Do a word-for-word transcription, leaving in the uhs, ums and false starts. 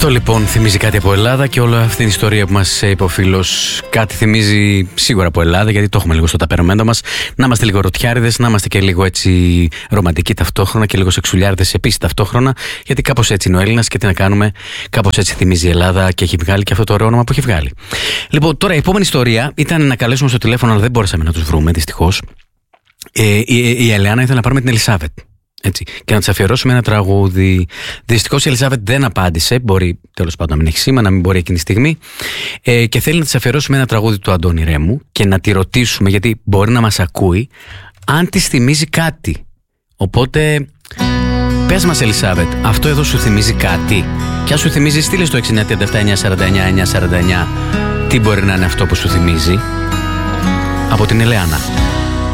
Αυτό λοιπόν θυμίζει κάτι από Ελλάδα και όλη αυτή η ιστορία που μας είπε ο φίλος. Κάτι θυμίζει σίγουρα από Ελλάδα, γιατί το έχουμε λίγο στο ταπερωμένο μας. Να είμαστε λίγο ρωτιάριδες, να είμαστε και λίγο έτσι ρομαντικοί ταυτόχρονα και λίγο σεξουλιάριδες επίσης ταυτόχρονα. Γιατί κάπως έτσι είναι ο Έλληνας και τι να κάνουμε, κάπως έτσι θυμίζει η Ελλάδα και έχει βγάλει και αυτό το ωραίο όνομα που έχει βγάλει. Λοιπόν, τώρα η επόμενη ιστορία ήταν να καλέσουμε στο τηλέφωνο, αλλά δεν μπορέσαμε να τους βρούμε δυστυχώς. Ε, η, η Ελεάνα ήθελε να πάρουμε την Ελισάβετ. Έτσι, και να της αφιερώσουμε ένα τραγούδι. Δυστυχώς η Ελισάβετ δεν απάντησε. Μπορεί τέλος πάντων να μην έχει σήμα, να μην μπορεί εκείνη τη στιγμή. Ε, και θέλει να της αφιερώσουμε ένα τραγούδι του Αντώνη Ρέμου και να τη ρωτήσουμε, γιατί μπορεί να μας ακούει, αν της θυμίζει κάτι. Οπότε, πες μας, Ελισάβετ, αυτό εδώ σου θυμίζει κάτι? Και αν σου θυμίζει, στείλε στο έξι εννιά τριάντα επτά εννιά σαράντα εννιά εννιά σαράντα εννιά τι μπορεί να είναι αυτό που σου θυμίζει. Από την Ελεάνα.